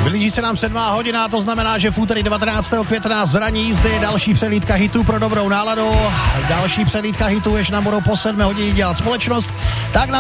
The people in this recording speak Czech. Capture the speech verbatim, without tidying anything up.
Blíží se nám sedmá hodina, to znamená, že v úterý devatenáctého května z ranní jízdy další přelídka hitů pro dobrou náladu. Další přelídka hitů, jež nám budou po sedmé hodině dělat společnost. Tak na